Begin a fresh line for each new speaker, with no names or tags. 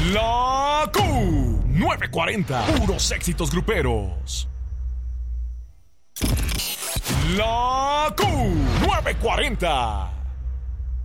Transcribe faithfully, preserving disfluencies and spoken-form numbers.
La Q novecientos cuarenta, puros éxitos gruperos. La Q novecientos cuarenta.